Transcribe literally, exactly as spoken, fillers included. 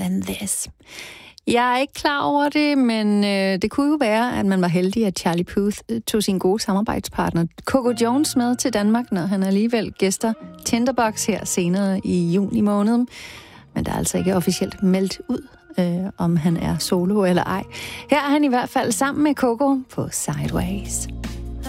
Than This. Jeg er ikke klar over det, men øh, det kunne jo være, at man var heldig, at Charlie Puth tog sin gode samarbejdspartner Coco Jones med til Danmark, når han alligevel gæster Tinderbox her senere i juni måned. Men der er altså ikke officielt meldt ud, øh, om han er solo eller ej. Her er han i hvert fald sammen med Coco på Sideways.